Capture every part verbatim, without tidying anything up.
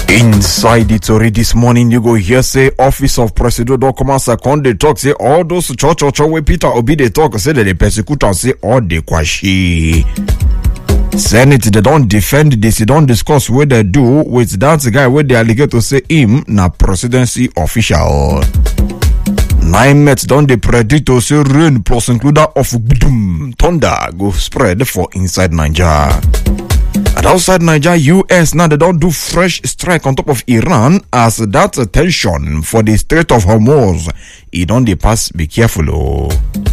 Inside the story this morning, you go hear say Office of President Dokuma Sekonde talk say all those cho cho cho wey Peter Obi they talk say that the persecutor say all the kwashi. Senate they don't defend this, they don't discuss what they do with that guy where they allegate to say him na presidency official. Nine Mets don't they predict to say rain plus includer of boom, thunder go spread for inside Nigeria. And outside Nigeria, U S now they don't do fresh strike on top of Iran as that tension for the Strait of Hormuz. It don't they pass, be careful oh.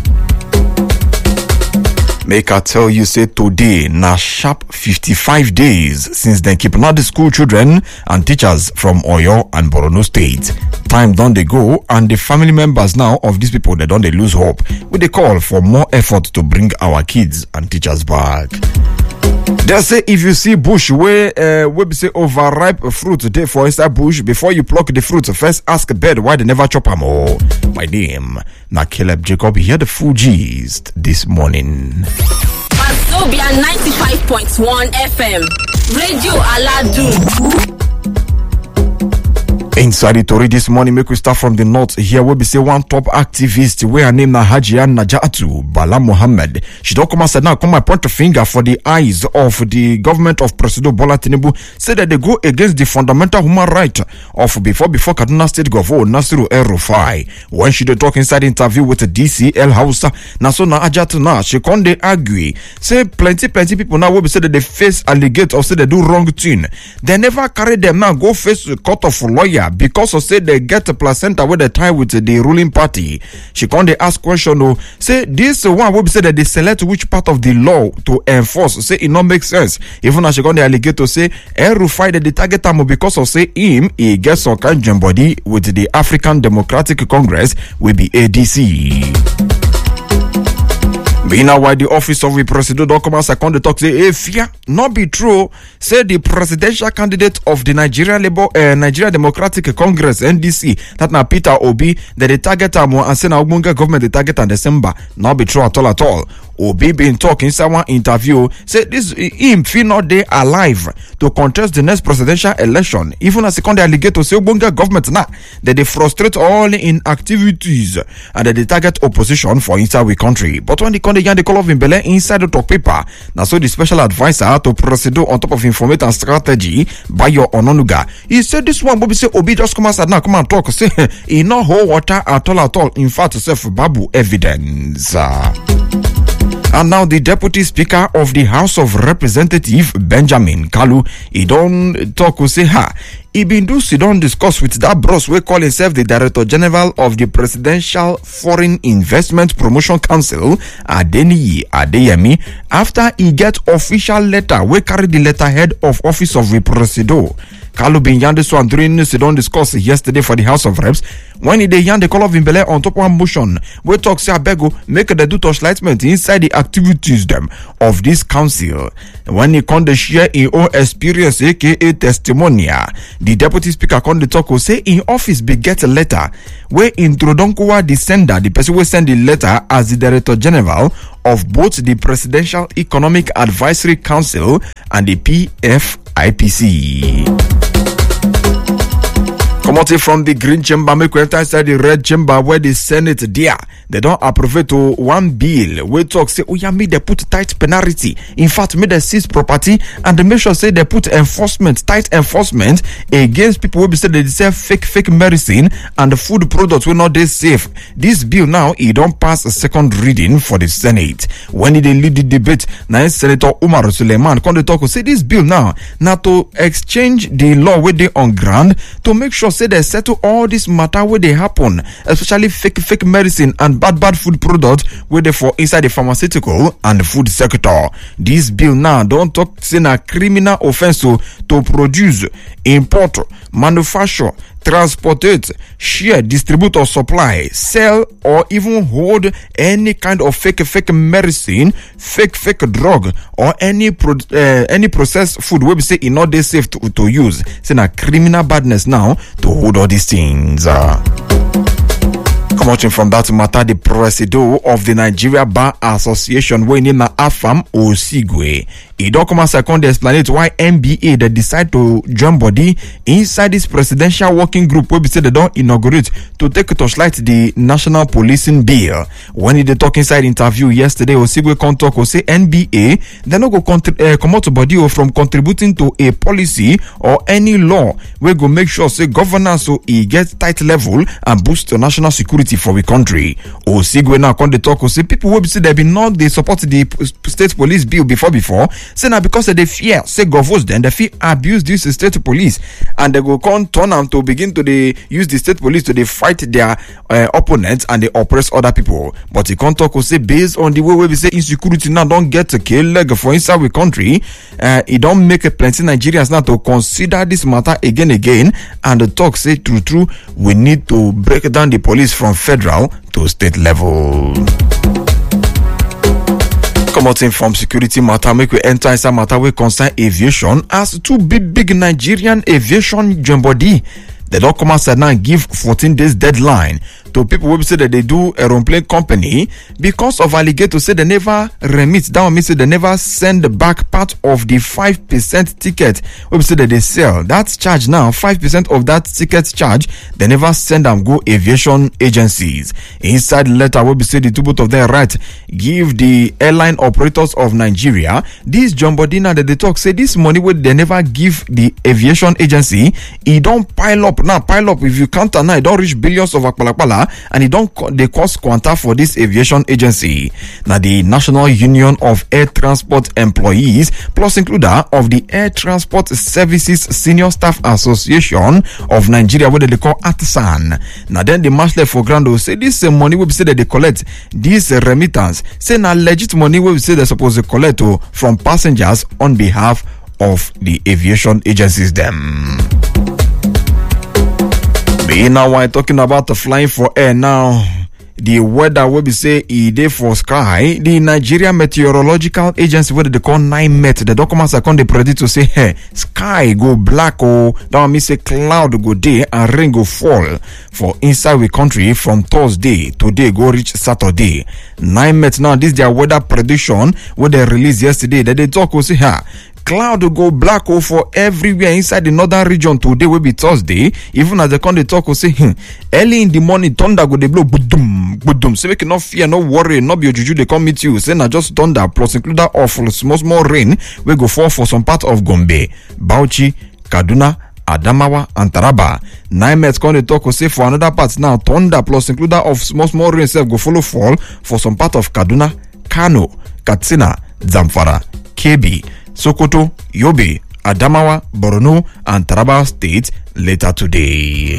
Make I tell you say today na sharp fifty-five days since they keep not the school children and teachers from Oyo and Borno State. Time don't they go and the family members now of these people they don't they lose hope with the call for more effort to bring our kids and teachers back. They say if you see bush where uh, we say overripe fruit today for inside bush, before you pluck the fruit, first ask a bird why they never chop them all. My name na Caleb Jacob. Here the full gist this morning. Wazobia ninety-five point one F M Radio Aladu. Inside the story this morning, make we start from the north. Here we be say one top activist where her name na Hajian Najatu Bala Muhammad. She don't come and say now come and point a finger for the eyes of the government of President Bola Tinubu. Say that they go against the fundamental human right of before before Kaduna State Governor Nasiru El-Rufai. When she dey talk inside the interview with the D C L Hausa, na so na Ajatu na she come dey argue. Say plenty plenty people now will be say that they face allegate or say they do wrong thing. They never carry them now go face the court of lawyer. Because of say they get a placenta where they tie with the ruling party. She can't they ask question though. Say this one will say that they select which part of the law to enforce. Say it not make sense. Even as she can't they allegate to say El-Rufai that the target time because of say him he gets some kind of body with the African Democratic Congress will be A D C. Meanwhile, why the office of the president Dokuma Sekonde talk say if yeah, not be true, say the presidential candidate of the Nigeria Labour uh, Nigeria Democratic Congress N D C that na Peter Obi that the target am and say na Ogbonge government the target in December not be true at all at all. Obi been talking someone interview say this him feel not dey alive to contest the next presidential election even as second allegate to say Ogbonge government now that they frustrate all in activities and that they target opposition for inside we country. But when they come the call of Mbele inside the talk paper, now so the special advisor to Presido on top of information and strategy Bayo Ononuga, he said this one will be say Obi just come outside now come and talk say he no hold water at all at all. In fact, self babu evidence. Uh, And now the Deputy Speaker of the House of Representatives, Benjamin Kalu, he don't talk to say ha. He been do sit down discuss with that bros we call himself the Director General of the Presidential Foreign Investment Promotion Council, Adeniyi Adeyemi, after he get official letter we carry the letterhead of Office of the Presido. Kalu bin yarn this one during sit down discuss yesterday for the House of Reps when he dey yarn the call of Mbele on top one motion we talk say abego make the do torchlightment inside the activities them of this council. When he come to share his own experience aka testimonial, the Deputy Speaker come to talk say in office be get a letter where introdonkuwa the sender the person will send the letter as the Director General of both the Presidential Economic Advisory Council and the P F I P C. Come out from the green chamber, make we enter inside the red chamber where the Senate there. They don't approve to one bill. We talk say, oh yeah, me they put tight penalty. In fact, me they seize property and they make sure say they put enforcement, tight enforcement against people who be say they sell fake fake medicine and the food products will not they safe. This bill now it don't pass a second reading for the Senate. When they lead the debate, now Senator Umar Suleiman come to talk say this bill now now to exchange the law where they on ground to make sure say they settle all this matter where they happen, especially fake fake medicine and bad bad food products where they for inside the pharmaceutical and the food sector. This bill now don't talk say na criminal offense to, to produce, import, manufacture, transportate, share, distribute or supply, sell or even hold any kind of fake fake medicine, fake fake drug or any pro, uh, any processed food where we say it not they safe to, to use. Say na criminal badness now to hold all these things. Uh. Come watching from that matter, the Presido of the Nigeria Bar Association, we name na Afam Osigwe. e don come out second explanate why N B A they decide to join body inside this presidential working group wey be say they don inaugurate to take torchlight the national policing bill. When he dey talk inside interview yesterday, Osigwe come talk say N B A they no go contri- uh, come out body or from contributing to a policy or any law wey go make sure say governance so e get tight level and boost the national security for the country. Osigwe now come dey talk say people wey be say they been not dey support the state police bill before before say na because they fear say govos then they fit abuse this state police and they go come turn am to begin to dey use the state police to dey fight their uh, opponents and they oppress other people. But he can't talk say based on the way we say insecurity now don't get a kill leg for inside the country, uh, it don't make a plenty Nigerians now to consider this matter again again and the talk say true true we need to break down the police from federal to state level. Come out in from security matter, make we enter inside matter we concern aviation as two big big Nigerian aviation join body. They don't come outside now and give fourteen days deadline to people who say that they do aeroplane company because of alligator say they never remit. That one means they never send back part of the five percent ticket. We say that they sell that charge now, five percent of that ticket charge, they never send them go aviation agencies. Inside the letter, we say the two both of them right give the airline operators of Nigeria this jumbo dinner that they talk say this money where they never give the aviation agency, it don't pile up now, pile up. If you count now, it don't reach billions of akpalakpala and it don't co- they cost quanta for this aviation agency. Now the National Union of Air Transport Employees plus includer of the Air Transport Services Senior Staff Association of Nigeria, what they call ATSAN. Now then the match left for ground will say this uh, money will be said that they collect this uh, remittance say now legit money will be said they're supposed to collect uh, from passengers on behalf of the aviation agencies them. Me now we're talking about the flying for air now. The weather will be say e dey for sky. The Nigeria Meteorological Agency, what they call NIMET, the documents are come they predict to say, hey, sky go black oh, that one mean say cloud go day and rain go fall for inside the country from Thursday today go reach Saturday. NIMET now this their weather prediction what they released yesterday that they talk will say, ha. Cloud will go black oh, for everywhere inside the northern region today will be Thursday. Even as they come they talk will say, hmm, early in the morning thunder go they blow boom boom. So make you not fear, no worry, not be your juju they come meet you. Say na just thunder plus include awful small small rain will go fall for some part of Gombe, Bauchi, Kaduna, Adamawa and Taraba. Nine minutes come they talk will say for another part now thunder plus include of small small rain self go follow fall for some part of Kaduna, Kano, Katsina, Zamfara, K B, Sokoto, Yobe, Adamawa, Borno, and Taraba State later today.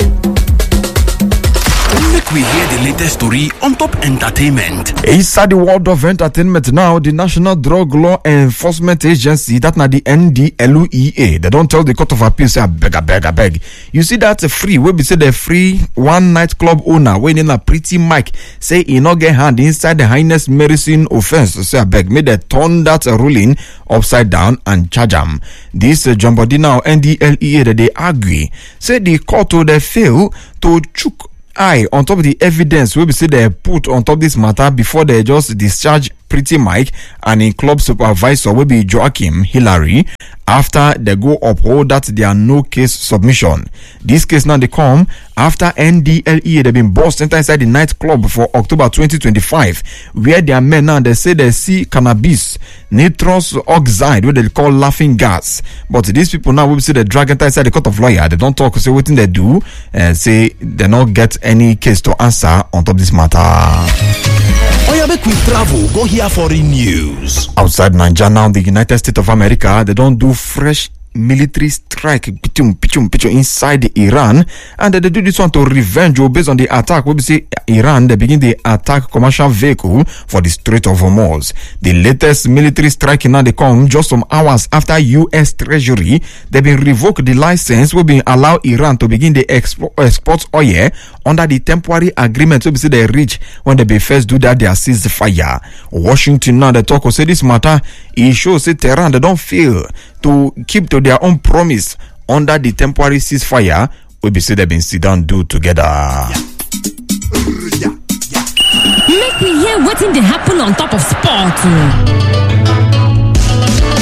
Make we hear the latest story on top entertainment. Inside the world of entertainment now, the National Drug Law Enforcement Agency, that now the N D L E A, they don't tell the Court of Appeal, say, I beg, I beg, I beg. You see that's a free, we be say the free one nightclub owner, when in a pretty mic, say he not get hand inside the heinous medicine offense. Say, I beg, may they turn that uh, ruling upside down and charge them. This uh, Jumbody now, N D L E A, that they argue, say the court will they fail to chook eye on top of the evidence we be say they put on top of this matter before they just discharge Pretty Mike and in club supervisor will be Joachim Hillary after they go uphold that there are no case submission. This case now they come after N D L E A they been bossed enter inside the nightclub for October twenty twenty-five where their men now they say they see cannabis, nitrous oxide what they call laughing gas. But these people now will say they drag enter inside the court of lawyer. They don't talk, say what they do and say they not get any case to answer on top of this matter. Oya make we travel go hear foreign news. Outside Nigeria now, the United States of America, they don't do fresh military strike pichum, pichum, pichum, inside Iran, and they do this one to revenge or based on the attack. We say Iran they begin the attack commercial vehicle for the Strait of Hormuz. The latest military strike now they come just some hours after U S Treasury they been revoke the license will be allow Iran to begin the expo- export oil under the temporary agreement. So we say they reach when they be first do that they are ceasefire. Washington now they talk or say this matter it shows say Tehran they don't feel to keep to their own promise under the temporary ceasefire we be say they've been sit down do together. Yeah. Yeah. Yeah. Make me hear what's in the happen on top of sport.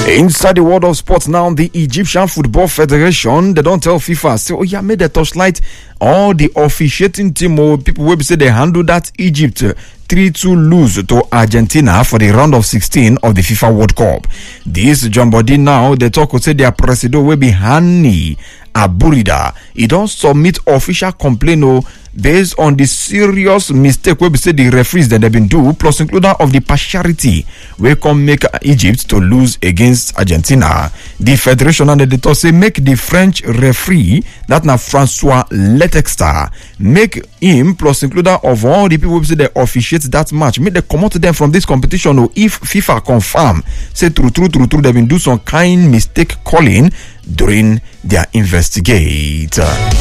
Inside the world of sports now, the Egyptian Football Federation, they don't tell FIFA, say, oh yeah, made the torchlight all the officiating team or people will say they handle that Egypt three two lose to Argentina for the round of sixteen of the FIFA World Cup. This Jumbody now, they talk say their president will be Hani Aburida. He don't submit official complaint based on the serious mistake where we say the referees that they've been do, plus including of the partiality where come make Egypt to lose against Argentina. The federation and the editor say make the French referee, that now Francois Letexter, make him plus including of all the people who say they officiate that match, make they come out to them from this competition. Or if FIFA confirm, say true, true, true, true, they've been do some kind mistake calling during their investigate.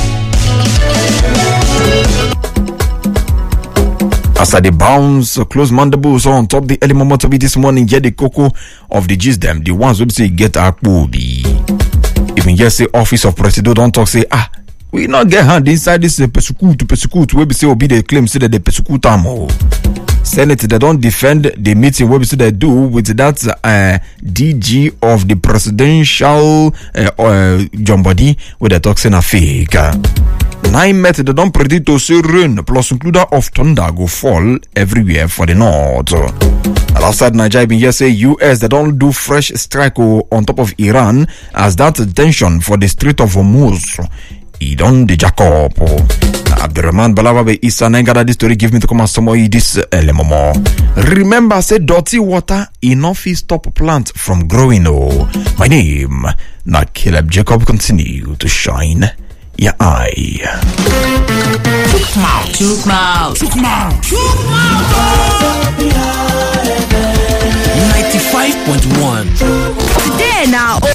As at the bounce, close mandibles on top the early moment of it this morning, get the cocoa of the gist them, the ones who say get a booby. Even just say office of president don't talk say ah we not get hand inside this uh, persecute to persecute where we say be the claim say that they persecute am. Senate they don't defend the meeting where we say they do with that uh, D G of the presidential uh, uh, Jumbody where they talk saying a fake. Nine met they don't predict to see rain plus includer of thunder go fall everywhere for the north. And outside Nigeria, been here say U S they don't do fresh strike on top of Iran as that tension for the Strait of Hormuz. He don't the Jacob. Abdurrahman Balawabe Isa Nengada this story give me to come and summary this early momo. Remember say dirty water enough is stop plant from growing. Oh, my name na Caleb Jacob continue to shine your eye. Chook mouth, chook mouth, Chook mouth. chook mouth. ninety-five point one. There now.